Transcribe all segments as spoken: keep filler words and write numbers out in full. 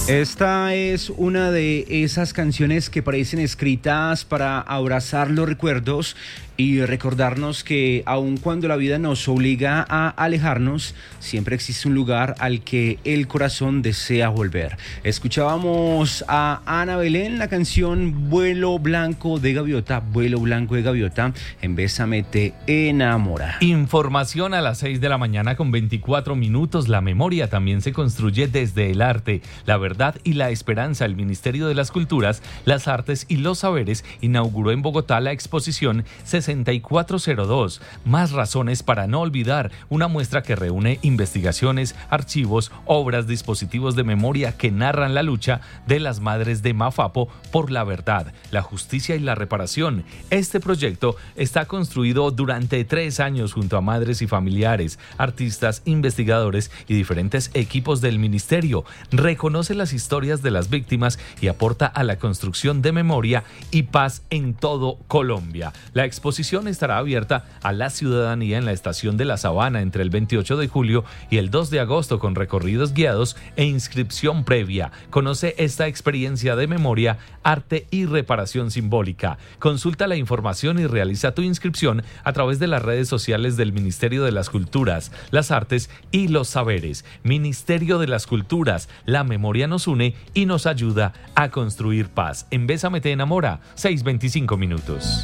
Esta es una de esas canciones que parecen escritas para abrazar los recuerdos y recordarnos que aun cuando la vida nos obliga a alejarnos, siempre existe un lugar al que el corazón desea volver. Escuchábamos a Ana Belén, la canción Vuelo Blanco de Gaviota, Vuelo Blanco de Gaviota, en Bésame te enamora. Información a las seis de la mañana con veinticuatro minutos. La memoria también se construye desde el arte, la verdad y la esperanza. El Ministerio de las Culturas, las Artes y los Saberes inauguró en Bogotá la exposición sesenta y cuatro cero dos, Más razones para no olvidar, una muestra que reúne investigaciones, archivos, obras, dispositivos de memoria que narran la lucha de las madres de Mafapo por la verdad, la justicia y la reparación. Este proyecto está construido durante tres años junto a madres y familiares, artistas, investigadores y diferentes equipos del ministerio. Reconoce las historias de las víctimas y aporta a la construcción de memoria y paz en todo Colombia. La exposición estará abierta a la ciudadanía en la estación de La Sabana entre el veintiocho de julio y el dos de agosto con recorridos guiados e inscripción previa. Conoce esta experiencia de memoria, arte y reparación simbólica. Consulta la información y realiza tu inscripción a través de las redes sociales del Ministerio de las Culturas, las Artes y los Saberes. Ministerio de las Culturas, la memoria nos une y nos ayuda a construir paz. En Bésame te enamora, seis veinticinco minutos.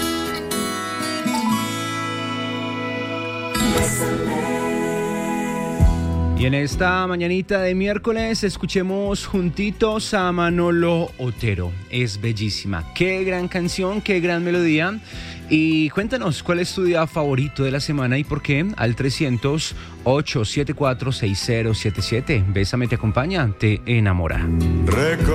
Y en esta mañanita de miércoles escuchemos juntitos a Manolo Otero. Es bellísima. Qué gran canción, qué gran melodía. Y cuéntanos cuál es tu día favorito de la semana y por qué al trescientos, ochocientos setenta y cuatro, sesenta siete siete. Bésame te acompaña, te enamora.